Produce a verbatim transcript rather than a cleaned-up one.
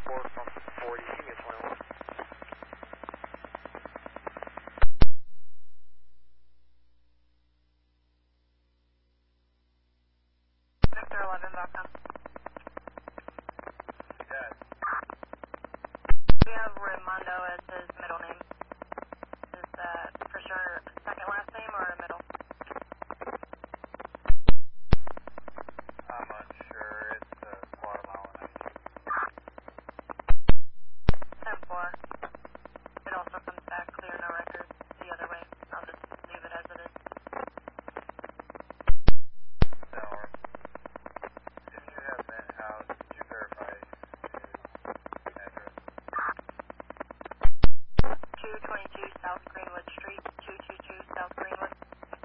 twenty-four from forty, give me a twenty-one. Victor eleven dot com. Dad. We have Raimondo as his